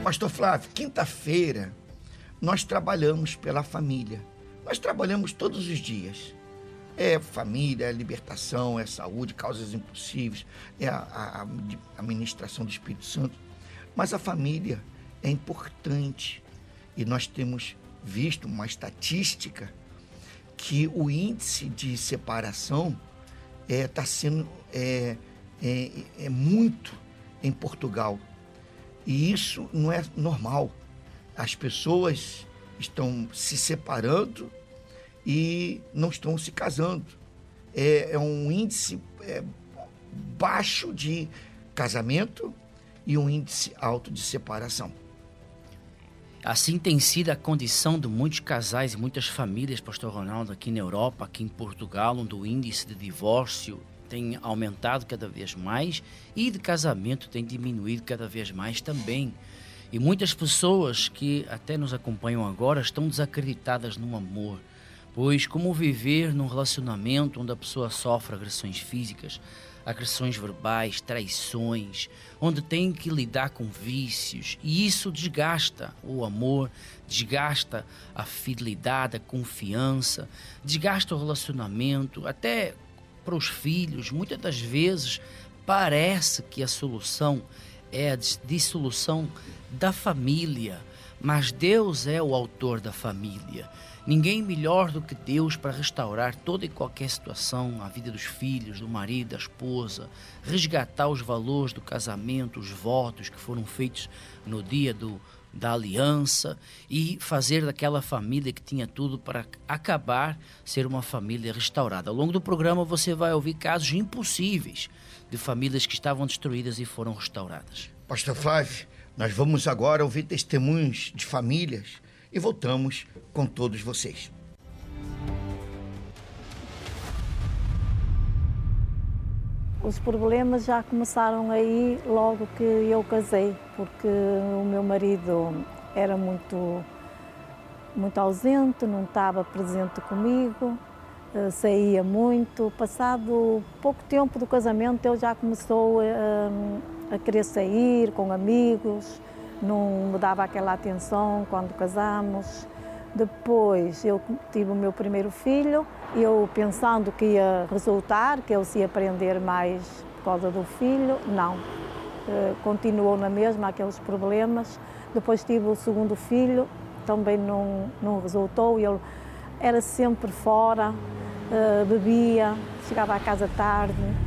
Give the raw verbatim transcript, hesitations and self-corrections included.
Pastor Flávio, quinta-feira nós trabalhamos pela família. Nós trabalhamos todos os dias. É família, é libertação, é saúde, causas impossíveis, é a, a, a administração do Espírito Santo. Mas a família é importante. E nós temos visto uma estatística que o índice de separação está é, sendo é, é, é muito em Portugal. E isso não é normal. As pessoas estão se separando e não estão se casando. É, é um índice é, baixo de casamento e um índice alto de separação. Assim tem sido a condição de muitos casais e muitas famílias, pastor Ronaldo, aqui na Europa, aqui em Portugal, onde o índice de divórcio tem aumentado cada vez mais e de casamento tem diminuído cada vez mais também. E muitas pessoas que até nos acompanham agora estão desacreditadas no amor, pois como viver num relacionamento onde a pessoa sofre agressões físicas, agressões verbais, traições, onde tem que lidar com vícios, e isso desgasta o amor, desgasta a fidelidade, a confiança, desgasta o relacionamento, até para os filhos. Muitas das vezes parece que a solução é a dissolução da família, mas Deus é o autor da família. Ninguém melhor do que Deus para restaurar toda e qualquer situação, a vida dos filhos, do marido, da esposa, resgatar os valores do casamento, os votos que foram feitos no dia do, da aliança e fazer daquela família que tinha tudo para acabar ser uma família restaurada. Ao longo do programa você vai ouvir casos impossíveis de famílias que estavam destruídas e foram restauradas. Pastor Flávio, nós vamos agora ouvir testemunhos de famílias e voltamos com todos vocês. Os problemas já começaram aí logo que eu casei, porque o meu marido era muito, muito ausente, não estava presente comigo, saía muito. Passado pouco tempo do casamento, ele já começou a, a querer sair com amigos, não me dava aquela atenção quando casamos. Depois eu tive o meu primeiro filho, eu pensando que ia resultar, que ele se ia aprender mais por causa do filho, não. Continuou na mesma, aqueles problemas. Depois tive o segundo filho, também não, não resultou, ele era sempre fora, bebia, chegava à casa tarde.